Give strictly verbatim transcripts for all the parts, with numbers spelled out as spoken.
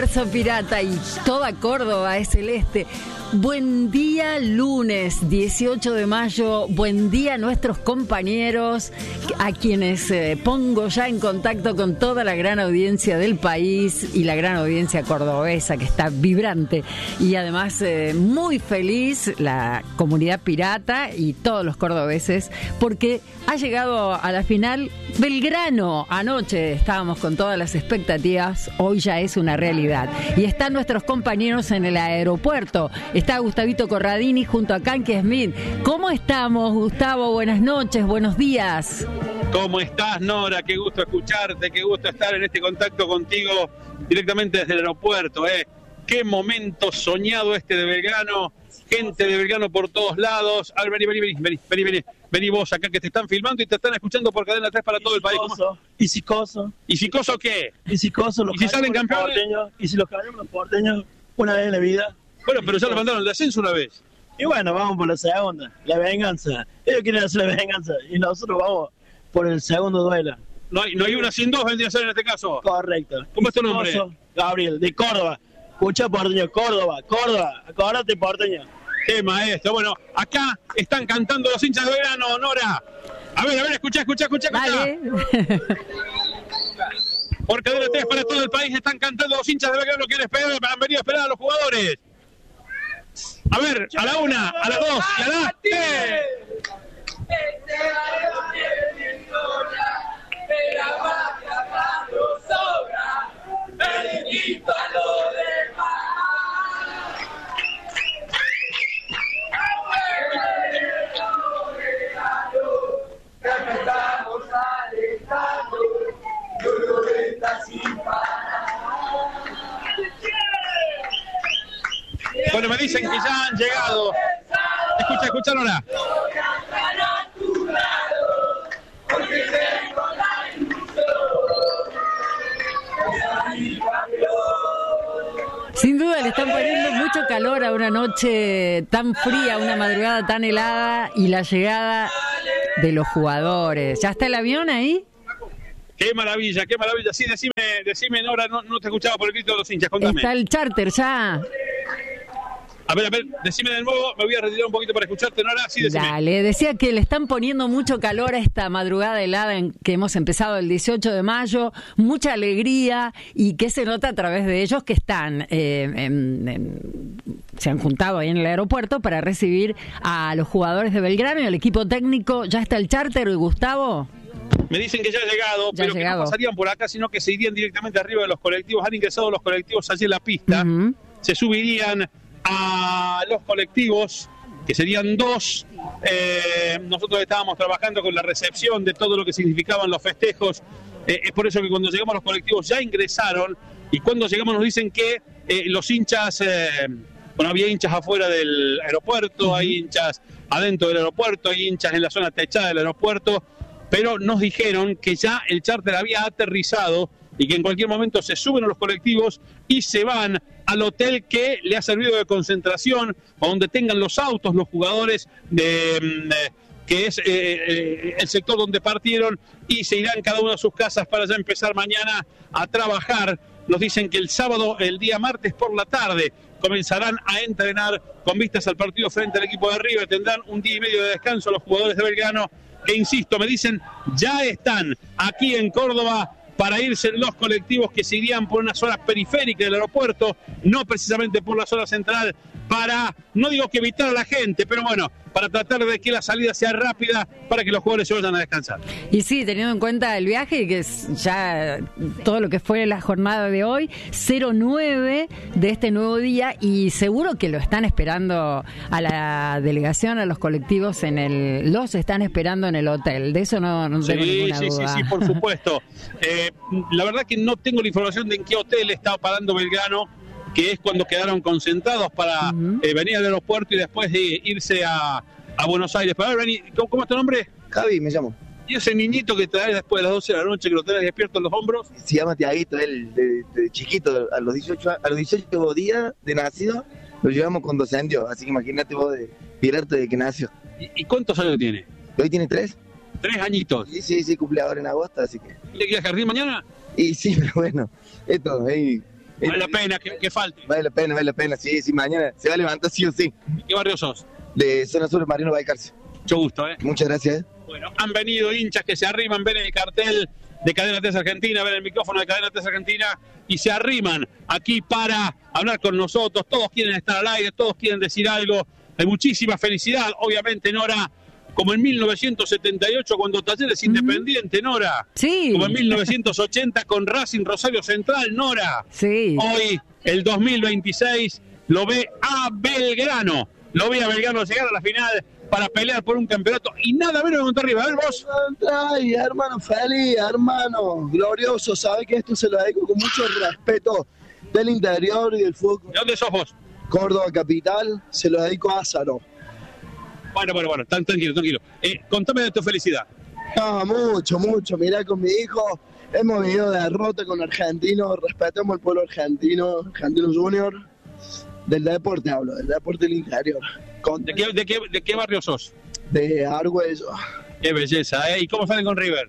universo pirata y toda Córdoba es celeste. Buen día, lunes dieciocho de mayo. Buen día a nuestros compañeros, a quienes eh, pongo ya en contacto con toda la gran audiencia del país y la gran audiencia cordobesa que está vibrante. Y además eh, muy feliz la comunidad pirata y todos los cordobeses porque ha llegado a la final Belgrano. Anoche estábamos con todas las expectativas, hoy ya es una realidad. Y están nuestros compañeros en el aeropuerto. Está Gustavito Corradini junto a Kanki Smith. ¿Cómo estamos, Gustavo? Buenas noches, buenos días. ¿Cómo estás, Nora? Qué gusto escucharte, qué gusto estar en este contacto contigo directamente desde el aeropuerto, ¿eh? Qué momento soñado este de Belgrano. Gente de Belgrano por todos lados. A ver, vení, vení, vení, vení, vení, vení, vení vos acá que te están filmando y te están escuchando por Cadena tres para todo el país. ¿Y Sicoso? ¿Y Sicoso qué? ¿Y Sicoso? ¿Y si salen campeones? Porteños, ¿y si los cambiamos los porteños una vez en la vida? Bueno, pero ya los mandaron al descenso una vez. Y bueno, vamos por la segunda, la venganza. Ellos quieren hacer la venganza y nosotros vamos por el segundo duelo. No hay, no hay una sin dos, vendría a ser en este caso. Correcto. ¿Cómo es tu nombre? Gabriel, de Córdoba. Escucha, porteño, Córdoba, Córdoba. Acordate, porteño. Qué maestro. Bueno, acá están cantando los hinchas de Belgrano, Nora. A ver, a ver, escuchá, escuchá, escuchá. Dale. Por Cadena tres para todo el país están cantando los hinchas de Belgrano que esperar, han venido a esperar a los jugadores. A ver, a la una, a la dos y a la tres. Bueno, me dicen que ya han llegado. Escucha, escucha, Nora. Sin duda le están poniendo mucho calor a una noche tan fría, una madrugada tan helada y la llegada de los jugadores. ¿Ya está el avión ahí? Qué maravilla, qué maravilla. Sí, decime, decime, Nora, no, no te escuchaba por el grito de los hinchas, contame. Está el charter ya. A ver, a ver, decime de nuevo, me voy a retirar un poquito para escucharte, Nora, sí, decime. Dale, decía que le están poniendo mucho calor a esta madrugada helada en que hemos empezado el dieciocho de mayo, mucha alegría y que se nota a través de ellos que están, eh, en, en, se han juntado ahí en el aeropuerto para recibir a los jugadores de Belgrano y al equipo técnico. ¿Ya está el charter, Gustavo? Me dicen que ya ha llegado, ya pero ha llegado. Que no pasarían por acá, sino que se irían directamente arriba de los colectivos. Han ingresado los colectivos allí en la pista, uh-huh. Se subirían a los colectivos, que serían dos. Eh, nosotros estábamos trabajando con la recepción de todo lo que significaban los festejos. Eh, es por eso que cuando llegamos a los colectivos ya ingresaron, y cuando llegamos nos dicen que eh, los hinchas, eh, bueno, había hinchas afuera del aeropuerto, uh-huh. Hay hinchas adentro del aeropuerto, hay hinchas en la zona techada del aeropuerto, pero nos dijeron que ya el charter había aterrizado y que en cualquier momento se suben a los colectivos y se van al hotel que le ha servido de concentración, o donde tengan los autos los jugadores, de, de que es eh, eh, el sector donde partieron, y se irán cada uno a sus casas para ya empezar mañana a trabajar. Nos dicen que el sábado, el día martes por la tarde, comenzarán a entrenar con vistas al partido frente al equipo de River. Tendrán un día y medio de descanso los jugadores de Belgrano, que insisto, me dicen, ya están aquí en Córdoba para irse en los colectivos que se irían por una zona periférica del aeropuerto, no precisamente por la zona central, para, no digo que evitar a la gente, pero bueno, para tratar de que la salida sea rápida para que los jugadores se vayan a descansar. Y sí, teniendo en cuenta el viaje, que es ya todo lo que fue la jornada de hoy, cero nueve de este nuevo día, y seguro que lo están esperando a la delegación, a los colectivos, en el los están esperando en el hotel. De eso no, no tengo sí, ninguna sí, duda. Sí, sí, por supuesto. eh, la verdad que no tengo la información de en qué hotel está parando Belgrano, que es cuando quedaron concentrados para uh-huh. eh, venir al aeropuerto y después de irse a, a Buenos Aires. Pero a ver, vení, ¿cómo, ¿cómo es tu nombre? Javi, me llamo. ¿Y ese niñito que traes después de las doce de la noche, que lo tenés despierto en los hombros? Se llama Tiaguito, él de, de chiquito, a los dieciocho, a los dieciocho días de nacido, lo llevamos cuando se ascendió, así que imagínate vos de pirata de que nació. ¿Y, ¿Y cuántos años tiene? Hoy tiene tres. ¿Tres añitos? Sí, sí, sí, cumple ahora en agosto, así que... ¿Le queda jardín mañana? Y sí, pero bueno, esto, ahí... Vale la pena que, que falte. Vale la pena, vale la pena, sí, sí, mañana se va a levantar sí o sí. ¿De qué barrio sos? De Zona Sur, Mariano Balcarce. Mucho gusto, ¿eh? Muchas gracias. ¿eh? Bueno, han venido hinchas que se arriman, ven el cartel de Cadena tres Argentina, ven el micrófono de Cadena tres Argentina y se arriman aquí para hablar con nosotros. Todos quieren estar al aire, todos quieren decir algo. Hay muchísima felicidad, obviamente, Nora. Como en mil novecientos setenta y ocho cuando Talleres Independiente, Nora. Sí. Como en mil novecientos ochenta con Racing Rosario Central, Nora. Sí. Hoy, el dos mil veintiséis, lo ve a Belgrano. Lo ve a Belgrano llegar a la final para pelear por un campeonato y nada menos que contra arriba. A ver vos. Ay, hermano, feliz, hermano, glorioso. Sabe que esto se lo dedico con mucho respeto del interior y del fútbol. ¿De dónde sos vos? Córdoba capital, se lo dedico a Ázaro. Bueno, bueno, bueno, tan tranquilo, tranquilo. Eh, contame de tu felicidad. No, mucho, mucho. Mirá, con mi hijo hemos venido de derrota con argentinos, respetamos el pueblo argentino, argentino junior. Del deporte hablo, del deporte del interior. Con... ¿De qué, de, qué, ¿De qué barrio sos? De Argüello. Qué belleza, ¿eh? ¿Y cómo salen con River?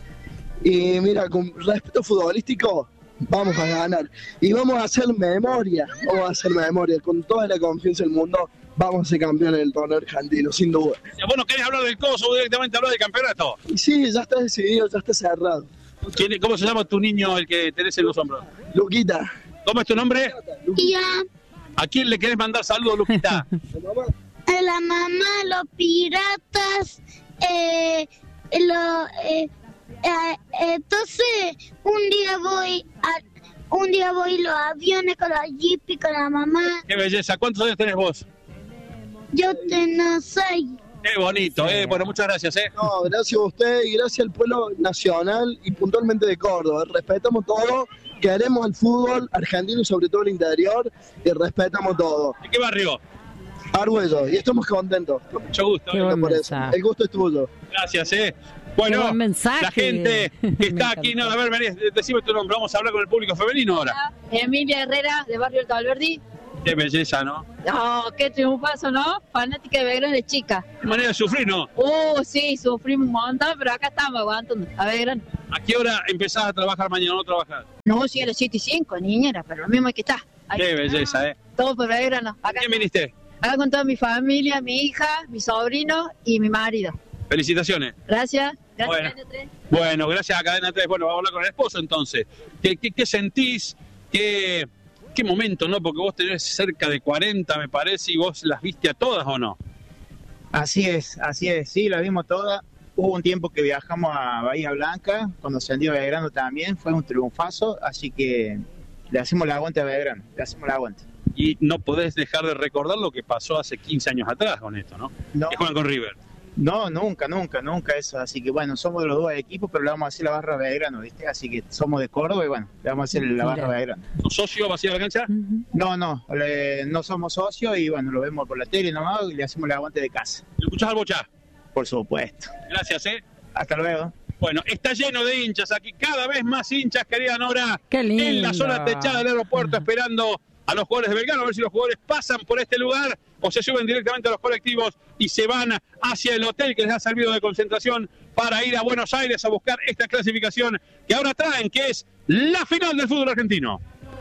Y mira, con respeto futbolístico, vamos a ganar. Y vamos a hacer memoria, vamos a hacer memoria. Con toda la confianza del mundo, vamos a ser campeones del torneo argentino, sin duda. ¿Vos no querés hablar del coso o directamente hablar del campeonato? Y sí, ya está decidido, ya está cerrado. ¿Quién, ¿Cómo se llama tu niño, el que tenés en los hombros? Luquita. ¿Cómo es tu nombre? Tía, ¿A quién le querés mandar saludos, Luquita? a la mamá, los piratas, eh, lo, eh, eh, entonces un día voy a, un día voy los aviones con la jeep y con la mamá. Qué belleza. ¿Cuántos años tenés vos? Yo tengo seis. Qué bonito, ¿eh? Bueno, muchas gracias, ¿eh? No, gracias a usted y gracias al pueblo nacional y puntualmente de Córdoba. Respetamos todo, queremos el fútbol argentino y sobre todo el interior y respetamos todo. ¿De qué barrio? Argüello, y estamos contentos. Mucho gusto. Qué ¿eh? buen Por eso. mensaje. El gusto es tuyo. Gracias, ¿eh? Qué Bueno, buen mensaje. la gente que Me está aquí, no, a ver, vení, decime tu nombre, vamos a hablar con el público femenino ahora. Emilia Herrera, de Barrio Alto Alberdi. Qué belleza, ¿no? Oh, qué triunfazo, ¿no? Fanática de Belgrano de chica. Qué manera de sufrir, ¿no? Uh, sí, sufrimos un montón, pero acá estamos aguantando. A Belgrano. ¿A qué hora empezás a trabajar mañana o no trabajar? No, sí, a las siete y cinco, niñera, pero lo mismo hay que estar. Hay Qué que- belleza, ¿eh? Todo por Belgrano. Acá, ¿Quién viniste? acá con toda mi familia, mi hija, mi sobrino y mi marido. Felicitaciones. Gracias. Gracias, Bueno. Cadena tres. Bueno, gracias a Cadena tres. Bueno, vamos a hablar con el esposo entonces. ¿Qué, qué, qué sentís? ¿Qué, ¿Qué momento, no? Porque vos tenés cerca de cuarenta, me parece, y vos las viste a todas, ¿o no? Así es, así es, sí, la vimos todas. Hubo un tiempo que viajamos a Bahía Blanca, cuando ascendió Belgrano también, fue un triunfazo, así que le hacemos el aguante a Belgrano, le hacemos el aguante. Y no podés dejar de recordar lo que pasó hace quince años atrás con esto, ¿no? No, Que juegan con River. no, nunca, nunca, nunca eso, así que bueno, somos de los dos equipos, pero le vamos a hacer la barra a Belgrano, ¿viste? Así que somos de Córdoba y bueno, le vamos a hacer la barra a Belgrano. ¿Sos socio vacío de la cancha? Ujú. No, no, le- no somos socios y bueno, lo vemos por la tele nomás y le hacemos el aguante de casa, ¿Lo escuchás al Bochá? por supuesto. Gracias, ¿eh? Hasta luego. Bueno, está lleno de hinchas aquí, cada vez más hinchas, querida Nora, Qué lindo. en la zona techada del aeropuerto, esperando a los jugadores de Belgrano, a ver si los jugadores pasan por este lugar o se suben directamente a los colectivos y se van hacia el hotel que les ha servido de concentración para ir a Buenos Aires a buscar esta clasificación que ahora traen, que es la final del fútbol argentino.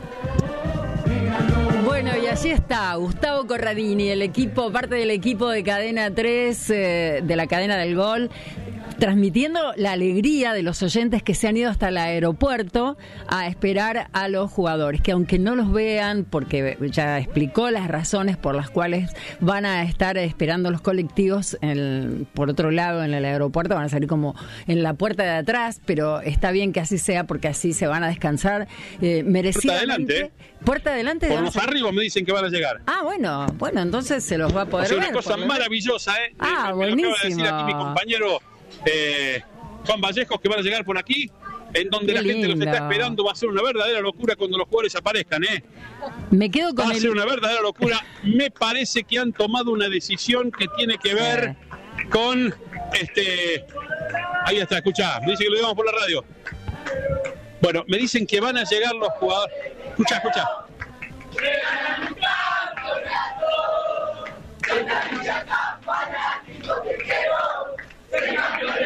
Bueno, y allí está Gustavo Corradini, el equipo, parte del equipo de Cadena tres, eh, de la cadena del gol, transmitiendo la alegría de los oyentes que se han ido hasta el aeropuerto a esperar a los jugadores, que aunque no los vean, porque ya explicó las razones por las cuales van a estar esperando los colectivos en, por otro lado en el aeropuerto, van a salir como en la puerta de atrás, pero está bien que así sea porque así se van a descansar eh, merecidamente. adelante, ¿eh? Puerta adelante. Por van a los salir- arriba me dicen que van a llegar. Ah, bueno, bueno, entonces se los va a O poder sea, ver. una cosa por lo menos. maravillosa, ¿eh? Ah, me, me lo acaba de buenísimo. decir aquí mi compañero eh, Juan Vallejos, que van a llegar por aquí, en donde Qué la gente los lindo. está esperando. Va a ser una verdadera locura cuando los jugadores aparezcan, ¿eh? Me quedo Va con a ser el... una verdadera locura. Me parece que han tomado una decisión que tiene que ver con este. Ahí está, escuchá, me dice que lo digamos por la radio. Bueno, me dicen que van a llegar los jugadores. Escuchá, escuchá.